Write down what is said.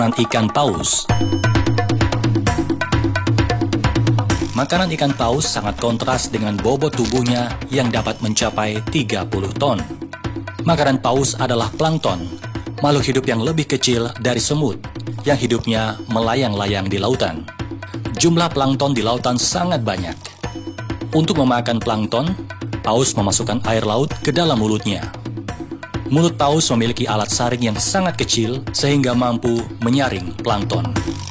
Ikan paus. Makanan ikan paus sangat kontras dengan bobot tubuhnya yang dapat mencapai 30 ton. Makanan paus adalah plankton, makhluk hidup yang lebih kecil dari semut, yang hidupnya melayang-layang di lautan. Jumlah plankton di lautan sangat banyak. Untuk memakan plankton, paus memasukkan air laut ke dalam mulutnya. Mulut paus memiliki alat saring yang sangat kecil sehingga mampu menyaring plankton.